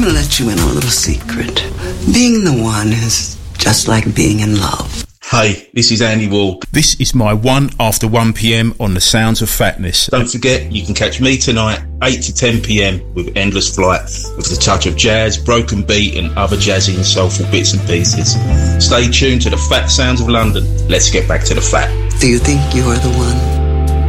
going to let you in on a little secret. Being the one is just like being in love. Hey, this is Andy Wall. This is my 1 after 1 p.m. on the Sounds of Fatness. Don't forget, you can catch me tonight, 8 to 10 p.m. with Endless Flight, with a touch of jazz, broken beat and other jazzy and soulful bits and pieces. Stay tuned to the Fat Sounds of London. Let's get back to the fat. Do you think you are the one?